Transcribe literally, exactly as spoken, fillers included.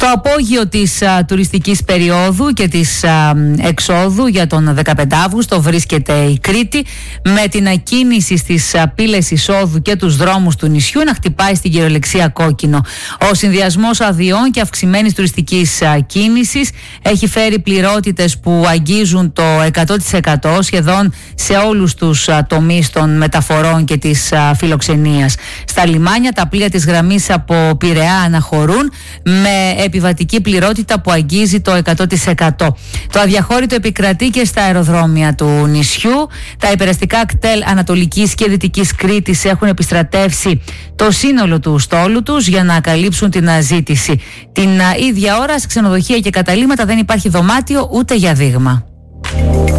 Στο απόγειο της α, τουριστικής περίοδου και της α, εξόδου για τον δεκαπέντε Αυγούστο βρίσκεται η Κρήτη, με την ακίνηση στις α, πύλες εισόδου και τους δρόμους του νησιού να χτυπάει στην κυριολεξία κόκκινο. Ο συνδυασμός αδειών και αυξημένης τουριστικής α, κίνησης έχει φέρει πληρότητες που αγγίζουν το εκατό τοις εκατό σχεδόν σε όλους τους α, τομείς των μεταφορών και της α, φιλοξενίας. Στα λιμάνια τα πλοία της γραμμής από Πειραιά αναχωρούν με επιβατική πληρότητα που αγγίζει το εκατό τοις εκατό. Το αδιαχώρητο επικρατεί και στα αεροδρόμια του νησιού. Τα υπεραστικά κτέλ Ανατολικής και Δυτικής Κρήτης έχουν επιστρατεύσει το σύνολο του στόλου τους για να καλύψουν την ζήτηση. Την ίδια ώρα σε ξενοδοχεία και καταλύματα δεν υπάρχει δωμάτιο ούτε για δείγμα.